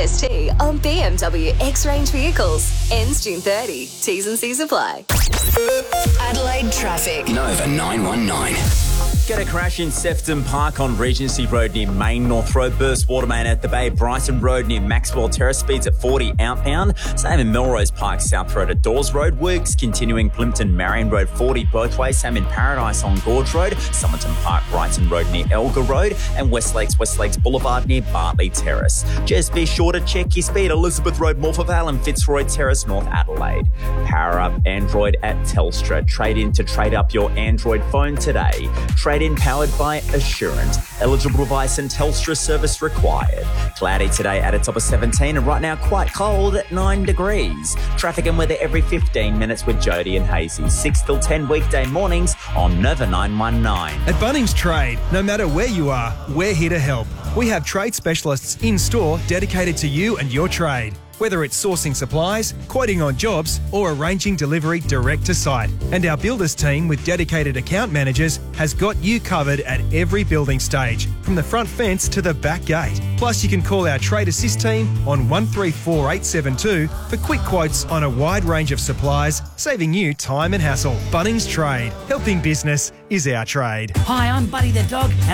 CST on BMW X-Range vehicles. Ends June 30. T's and C's apply. Adelaide traffic. Nova 919. Get a crash in Sefton Park on Regency Road near Main North Road. Burst water main at the Bay. Brighton Road near Maxwell Terrace. Speeds at 40 outbound. Same in Melrose Park South Road at Dawes Road. Works continuing Plimpton Marion Road 40 both ways. Same in Paradise on Gorge Road. Somerton Park Brighton Road near Elgar Road. And West Lakes Boulevard near Bartley Terrace. Just be sure to check your speed. Elizabeth Road Morphettvale and Fitzroy Terrace North Adelaide. Power up Android at Telstra. Trade in to trade up your Android phone today. Trade-in powered by Assurant. Eligible device and Telstra service required. Cloudy today at a top of 17 and right now quite cold at 9 degrees. Traffic and weather every 15 minutes with Jody and Hazy. 6 till 10 weekday mornings on Nova 919. At Bunnings Trade, no matter where you are, we're here to help. We have trade specialists in-store dedicated to you and your trade. Whether it's sourcing supplies, quoting on jobs, or arranging delivery direct to site. And our builders team with dedicated account managers has got you covered at every building stage, from the front fence to the back gate. Plus, you can call our Trade Assist team on 134872 for quick quotes on a wide range of supplies, saving you time and hassle. Bunnings Trade. Helping business is our trade. Hi, I'm Buddy the dog, and